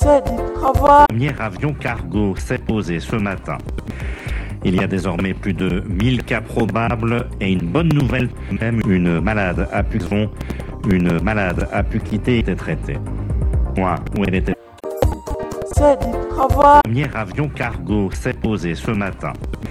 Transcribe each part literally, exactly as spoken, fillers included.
C'est du travail. Le premier avion cargo s'est posé ce matin. Il y a désormais plus de mille cas probables et une bonne nouvelle, même une malade a pu, une malade a pu quitter et être traitée. Moi, où elle était. C'est du travail. Le premier avion cargo s'est posé ce matin.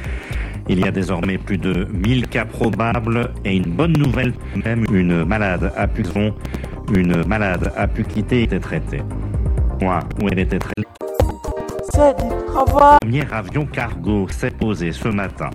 Il y a désormais plus de mille cas probables et une bonne nouvelle, même une malade a pu, une malade a pu quitter et être traitée. Moi, où elle était traitée. C'est du travail. Le premier avion cargo s'est posé ce matin.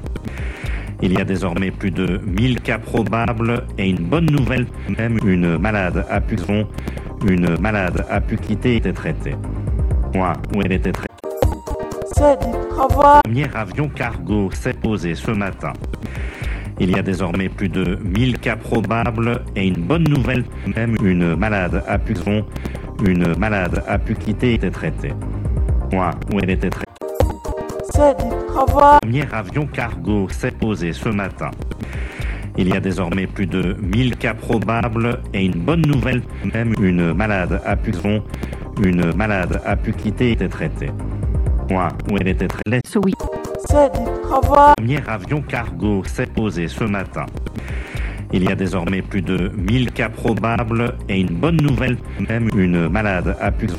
Il y a désormais plus de mille cas probables et une bonne nouvelle, même une malade a pu, une malade a pu quitter et être traitée. Moi, où elle était traitée. C'est du travail. Le premier avion cargo s'est posé ce matin. Il y a désormais plus de mille cas probables et une bonne nouvelle, même une malade a pu, une malade a pu quitter et être traitée. Moi, où elle était traitée. C'est du travail. Le premier avion cargo s'est posé ce matin. Il y a désormais plus de mille cas probables et une bonne nouvelle, même une malade a pu, une malade a pu quitter et être traitée. Moi, où elle était traitée. Oui. C'est du travail. Le premier avion cargo s'est posé ce matin. Il y a désormais plus de mille cas probables et une bonne nouvelle, même une malade a pu,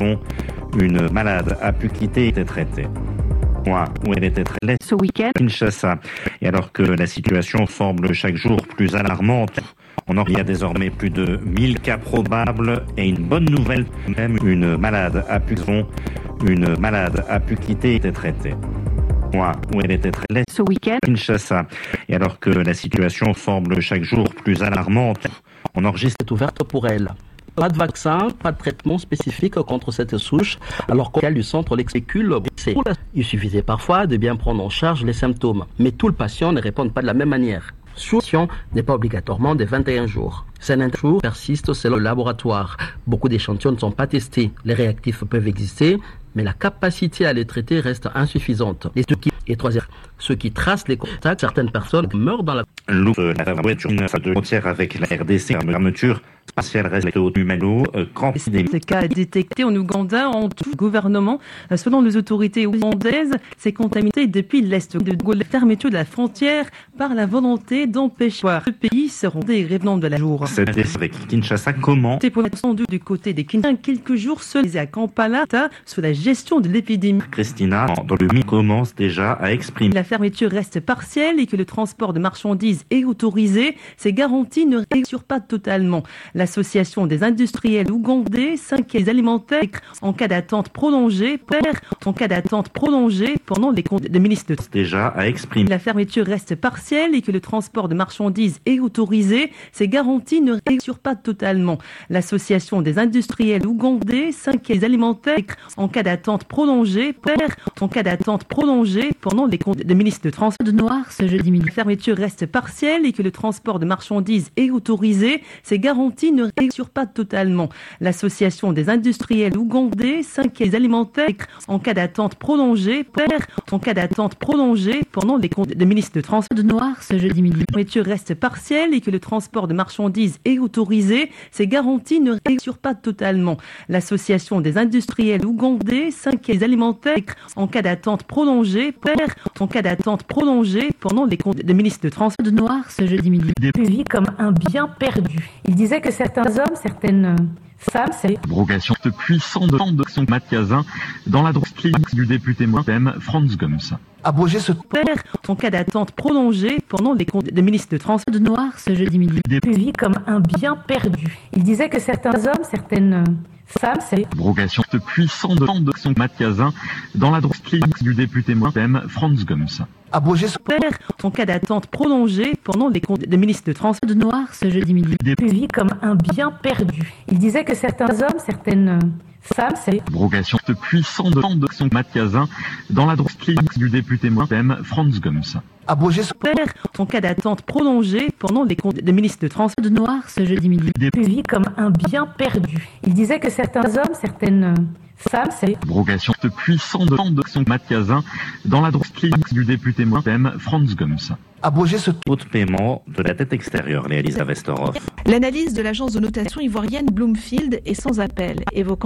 une malade a pu quitter et être traitée. Moi, où elle était traitée. Ce week-end. Kinshasa. Et alors que la situation semble chaque jour plus alarmante, on en... il y a désormais plus de mille cas probables et une bonne nouvelle, même une malade a pu, une malade a pu quitter et être traitée. Moi, où elle était traitée. Ce week-end. Kinshasa. Et alors que la situation semble chaque jour plus alarmante, on enregistre. Est ouverte pour elle. Pas de vaccin, pas de traitement spécifique contre cette souche, alors qu'au cas du centre l'exécule, il suffisait parfois de bien prendre en charge les symptômes. Mais tous les patients ne répondent pas de la même manière. Soumission n'est pas obligatoirement de vingt et un jours. Certains jours persistent selon le laboratoire. Beaucoup d'échantillons ne sont pas testés. Les réactifs peuvent exister, mais la capacité à les traiter reste insuffisante. Et, ceux qui, et troisième, ceux qui tracent les contacts, certaines personnes meurent dans la... L'ouvre la voiture de frontière avec la R D C, fermeture spatiale reste au numéro grand. Ces cas détectés en Ouganda en tout gouvernement, selon les autorités ougandaises, c'est contaminé depuis l'Est de la fermeture de la frontière par la volonté d'empêcher le pays seront des revenants de la jour. C'est avec Kinshasa, comment? C'est pour l'instant du côté des Kinshasa, quelques jours seuls à Kampala, sous la gestion de l'épidémie. Christina, dans le mi commence déjà à exprimer. La fermeture reste partielle et que le transport de marchandises est autorisé. Ces garanties ne réassurent pas totalement. L'association des industriels ougandais s'inquiète des alimentaires en cas d'attente prolongée, en cas d'attente prolongée pendant les comptes de ministre. Déjà à exprimer. La fermeture reste partielle et que le transport de marchandises est autorisé. Ces garanties ne réassurent pas totalement. L'association des industriels ougandais s'inquiète des alimentaires en cas d'attente prolongée, en cas d'attente prolongée pendant les comptes de ministre de transport de noir ce jeudi midi. La fermeture reste partielle et que le transport de marchandises est autorisé. Ces garanties ne réassurent pas totalement. L'association des industriels ougandais s'inquiète des alimentaires en cas d'attente prolongée, en cas d'attente prolongée pendant les comptes de ministre de transport de noir ce jeudi midi. La fermeture reste partielle et que le transport de marchandises est autorisé. Ces garanties ne réassurent pas totalement. L'association des industriels ougandais s'inquiète des alimentaires en cas d'attente prolongée, en cas d'attente prolongée pendant les comptes de ministre de transport de noir ce jeudi midi. Vu comme un bien perdu. Il disait que certains hommes, certaines femmes, c'est abrogation de puissant de son Mathiasin dans la droite clinique du député M O P M Franz Gums. Abroger ce en cas d'attente prolongée pendant les comptes de ministre de transport de noir ce jeudi midi. Vu comme un bien perdu. Il disait que certains hommes, certaines femmes, c'est abrogation de puissant de son Mathiasin dans la droite clinique du député M O P M Franz Gums. Abroger ce en cas d'attente prolongée pendant les comptes de ministre de transport de noir ce jeudi midi. Vu comme un bien perdu. Il disait que certains hommes, certaines femmes, c'est abrogation de puissant de son Mathiasin dans la droite clinique du député M O P M Franz Gums. Abroger ce en cas d'attente prolongée pendant les comptes de ministre de transport de noir ce jeudi midi. Vu comme un bien perdu. Il disait que certains hommes, certaines femmes, c'est abrogation de puissant de son Mathiasin dans la droite clinique du député M O P M Franz Gums. Abroger ce taux de paiement de la dette extérieure, Léalisa Vesterhoff. L'analyse de l'agence de notation ivoirienne Bloomfield est sans appel, évoquant